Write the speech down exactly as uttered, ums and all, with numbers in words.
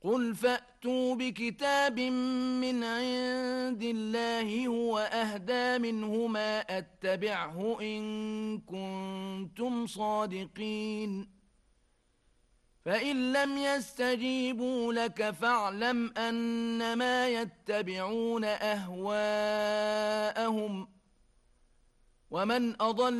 قل فأتوا بكتاب من عند الله هو أهدى منهما أتبعه إن كنتم صادقين فإن لم يستجيبوا لك فاعلم أنما يتبعون أهواءهم ومن أضل